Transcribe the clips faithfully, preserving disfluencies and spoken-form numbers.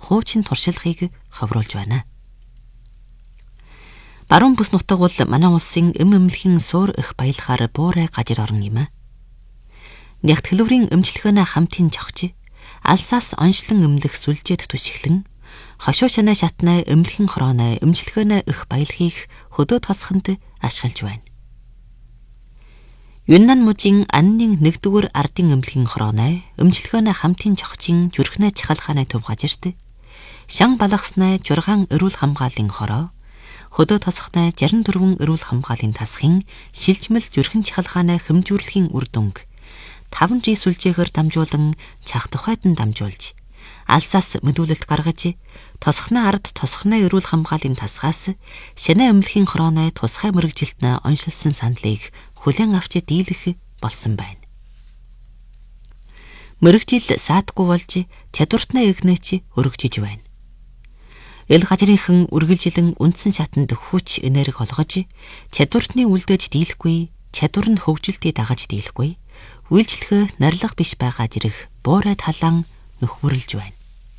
хуучин туршилгыг ховруулж байна. Баруун бүс нутаг бол манай улсын эм эмнэлгийн суур их баялахаар буурай гажир орон юм а. Нягт хэлвэрийн эмчилгээний хамтын жогч, алсаас оншлон эмнэлэх сүлжээд түшиглэн, хошуу шанаа шатнаа эмнэлхэн хорооны эмчилгээний их баялахыг хөдөө тосхонд ашиглаж байна. Юннан мужийн аннын нэгдүгээр ардын эмнэлхэн хорооны эмчилгээний хамтын жогчийн зүрхнээ чахалхааны төв гажирт, шан балгаснаа жургаан эрүүл хамгааллын хороо, хөдөө тосхны жарин дөрвөн эрүүл хамгааллын тасхын шилжмэл зүрхэн чахалхааны хэмжүүрлэхийн үр дүнг таван жи сүлжээгээр дамжуулан чах тухайдан дамжуулж, алсаас мэдүүлэлт гаргаж, тосхны ард тосхны эрүүл хамгааллын тасгаас шанаа эмнэлхийн хорооны тусгай мэрэгжилтнээ оншилсан саналыг хүлээн авч дийлэх болсон байна. Мэрэгжил саадгүй болж чадвартны игнэч өргөжж байна. Эл гажрынхан үргэлжилэн үндсэн шатанд хүч энерги олгож, чадвартны үлдээж дийлэхгүй, чадвар нь хөгжилтийг дагаж дийлэхгүй, үйлчлэхэ нарилга биш байгаа жирэх буурай талан нөхмөрлж байна.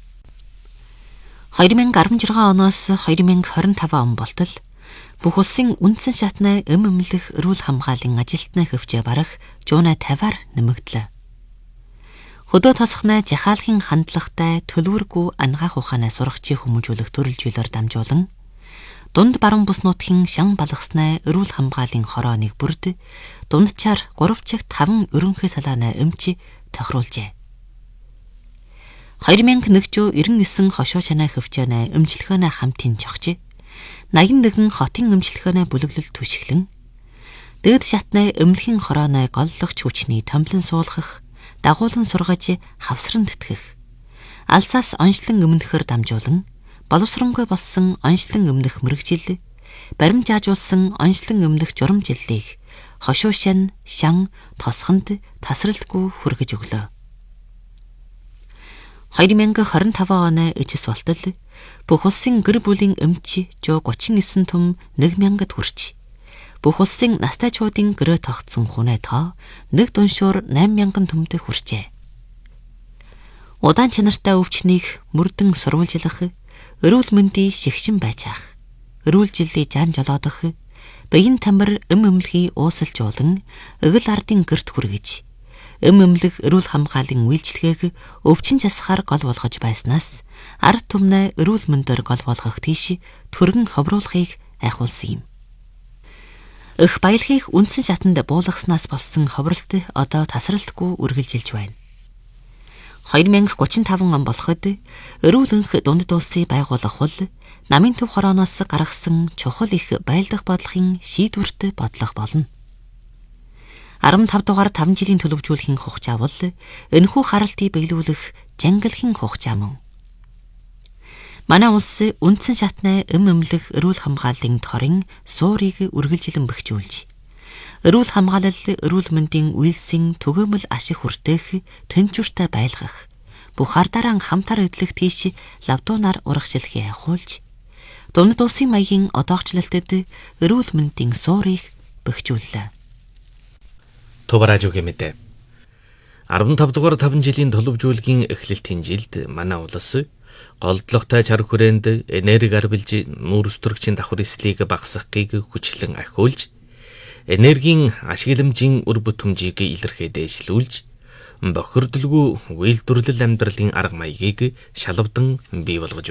две тысячи десять оноос две тысячи двадцать пять он болтол бүх улсын үндсэн шатны эм эмнэлэх эрүүл хамгааллын ажилтны хөвчөө барах жуунаа пятьдесят-аар нэмэгдлээ. Хөдөө тосхны жахаалхын хандлагатай төлөвөргүй ангаах ухаанаа сургачийн хүмүүжүүлэх төрөл зүйлээр дамжуулан, дунд баруун бүс нутгийн шан балгасны эрүүл хамгааллын хорооны бүрд дундчаар гурав чигт таван ерөнхий салааны эмч тохируулжээ. две тысячи девятнадцать хошуу шанаа хөвчөөний эмчилгээний хамтын жогч, восемьдесят один хотын эмчилгээний бүлэглэл түшиглэн, дээд шатны эмнэлхийн хорооны голлогч хүчний томлон суулгах, дагуулan сургаж хавсран тэтгэх, алсаас оншлон эмнэхээр дамжуулан, боловсронгүй болсон оншлон эмнэх мэрэгжил, баримжаажуулсан оншлон эмнэх журамжиллийг хошуу шан, шан, тосхонд тасралтгүй хүргэж өглөө. две тысячи двадцать пять оны ижис болтол бүх улсын гэр бүлийн эмч жоо тридцать девять том нэг мянгад хүрч, бүх улсын настайчуудын гэрээ тогтсон хүнээ тоо нэг дуншуур восемь мянган төмдөг хүрчээ. Удаан чанартай өвчнийг мөрдөн сурвалжлах, эрүүл мэндийн шигшин байж ах, эрүүл жилийн жан жолоодох, биеийн тамир эм эмнэлхий уусалжуулан эгэл ардын гэрт хүргэж, эм эмнэлэг эрүүл хамгааллын үйлчлэгээг өвчин засахаар гол болгож байснаас ард түмнээ эрүүл мэндөр гол болгох тийш төргөн ховруулахыг айхуулсан юм. Их баялахыг үндсэн шатанд буулгаснаас болсон ховролт одоо тасралтгүй үргэлжилж байна. две тысячи тридцать пять он болоход эрүүл энх дунд дуусын байгуулах бол намын төв хорооноос гаргасан чухал их байлдах бодлогын шийдвэрт бодлого болно.15 дугаар таван жилийн төлөвжүүлэхийн хугацаа бол энэхүү харалтыг биелүүлэх жангалхийн хугацаа мөн. Манай улс үндсэн шатны эм эмнэлэх эрүүл хамгааллын торын суурийг үргэлжилэн бэхжүүлж, эрүүл хамгаалал эрүүл мэндийн үйлсийн түгээмэл ашиг хүртээх тэнцвэртэй байлгах, бүх ардараа хамтар эдлэх тийш лавдуунаар урагшлахыг айхуулж, дунд дуусын маягийн одоогчлолтод эрүүл мэндийн суурийг бэхжүүллээ. Тубаражуугийн мэдээ.15 дугаар таван жилийн төлөвжүүлгийн эхлэлтийн жилд манай улс голдлоготой чар хүрээнд энерги арвилж нүүрс төрөгчийн давхар эслийг багасгахыг хүчлэн ахиулж, энергийн ашигламжийн үр бүтэмжийг илэрхий дээшлүүлж, бохирдолгүй үйлдвэрлэл амьдралын арга маягийг шалавдан бий болгож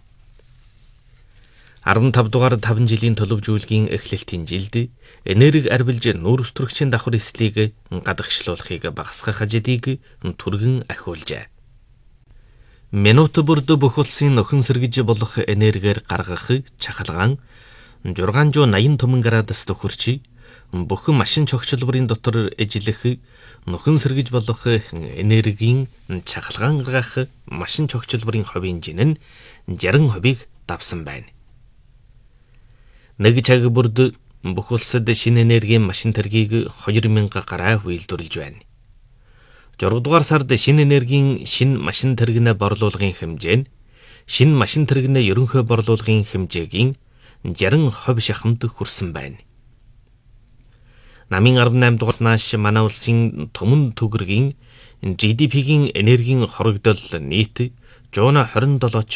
байна.15 дугаар таван жилийн төлөвжүүлгийн эхлэлтийн жилд энерги арвилж нүүрс төрөгчийн давхар эслийг гадагшлуулахыг багасгах ажлыг түргэн ахиулжээ. Минут бүрд бүх улсын нөхөн сэргэж болох энергиэр гаргах чахалгаан шестьсот восемьдесят градуст хүрч, бүх машин чогчлбарын дотор эжлэх нөхөн сэргэж болох энергийн чахалгаан гаргах машин чогчлбарын хувийн жин нь шестьдесят процентыг давсан байна. Нэг цаг бүрд бүх улсад шинэ энергийн машин тэргийг two thousand гараа үйлдвэрлэж байна. зураг дугаар сард шинэ энергийн шинэ машин тэрэгнээ борлуулгын хэмжээ нь шинэ машин тэрэгнээ ерөнхий борлуулгын хэмжээгийн sixty percent шахамд хүрсэн байна. Намын eighty-eight дугаараас нааш манай улсын төмөн төгрөгийн жи ди пигийн энергийн хорогдол нийт one hundred twenty-seven